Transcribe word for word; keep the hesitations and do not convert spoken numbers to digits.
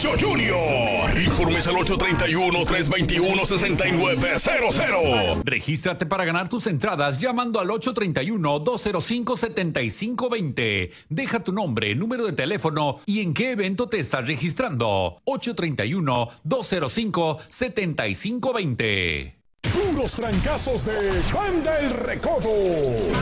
Pancho Junior. Informes al ocho tres uno, tres dos uno, seis nueve cero cero. Regístrate para ganar tus entradas llamando al ocho tres uno, dos cero cinco, siete cinco dos cero. Deja tu nombre, número de teléfono y en qué evento te estás registrando. ocho tres uno, dos cero cinco, siete cinco dos cero. Puros trancazos de Banda El Recodo.